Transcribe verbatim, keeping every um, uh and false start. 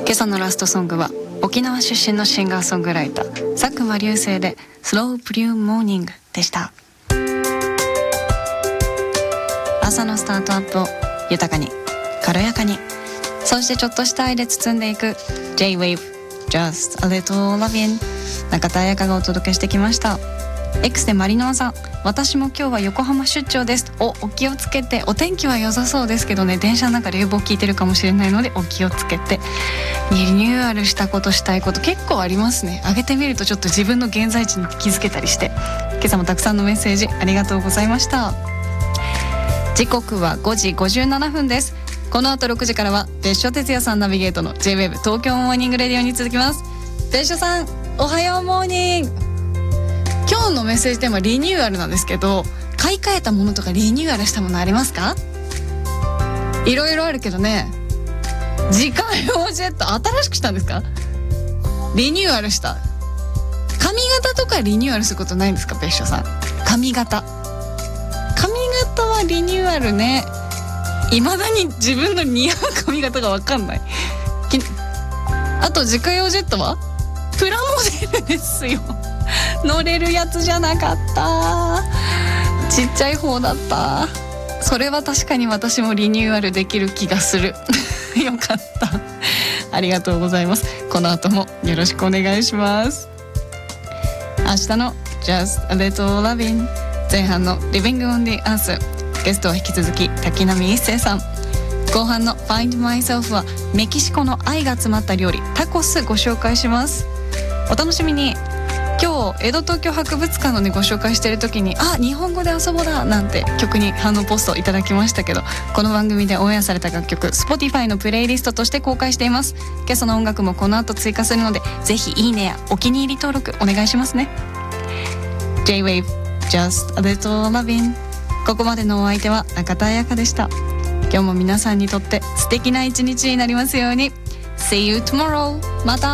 今朝のラストソングは沖縄出身のシンガーソングライター佐久間流星でスローブリューモーニングでした。朝のスタートアップを豊かに軽やかに、そしてちょっとした愛で包んでいく J-Wave Just a Little Lovin'、 中田彩香がお届けしてきました。 X でマリノアさん、私も今日は横浜出張です。お、お気をつけて。お天気は良さそうですけどね、電車の中で冷房効いてるかもしれないのでお気をつけて。リニューアルしたことしたいこと結構ありますね。上げてみるとちょっと自分の現在地に気づけたりして。今朝もたくさんのメッセージありがとうございました。時刻はごじごじゅうななふんです。この後ろくじからは別所哲也さんナビゲートの J-Wave 東京モーニングレディオに続きます。別所さん、おはようモーニング。今日のメッセージテーマリニューアルなんですけど、買い替えたものとかリニューアルしたものありますか？いろいろあるけどね。自家用ジェット新しくしたんですか？リニューアルした。髪型とかリニューアルすることないんですか？別所さん、髪型髪型はリニューアルね。未だに自分の似合う髪型が分かんない。あと自家用ジェットはプラモデルですよ。乗れるやつじゃなかった。ちっちゃい方だった。それは確かに私もリニューアルできる気がする。よかった。ありがとうございます。この後もよろしくお願いします。明日の Just a Little Lovin'、 前半の Living on the Earth、 ゲストは引き続き滝波一生さん。後半の Find Myself はメキシコの愛が詰まった料理タコスご紹介します。お楽しみに。今日江戸東京博物館のねご紹介している時に、あ、日本語で遊ぼうだなんて曲に反応ポストいただきましたけど、この番組でオンエアされた楽曲 Spotify のプレイリストとして公開しています。今朝の音楽もこの後追加するので、ぜひいいねやお気に入り登録お願いしますね。 J-Wave Just a Little Lovin'、 ここまでのお相手は中田彩香でした。今日も皆さんにとって素敵な一日になりますように。 See you tomorrow。 また。